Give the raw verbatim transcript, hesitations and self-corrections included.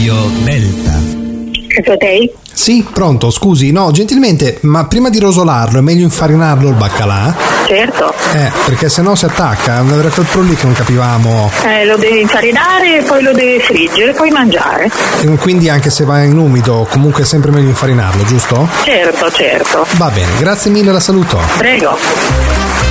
Radio Delta. Te? Sì, pronto, scusi, no, gentilmente, ma prima di rosolarlo è meglio infarinarlo il baccalà? Certo. Eh, perché sennò si attacca, era quel pro lì che non capivamo. Eh, lo devi infarinare, poi lo devi friggere, poi mangiare. Quindi anche se va in umido, comunque è sempre meglio infarinarlo, giusto? Certo, certo. Va bene, grazie mille, la saluto. Prego.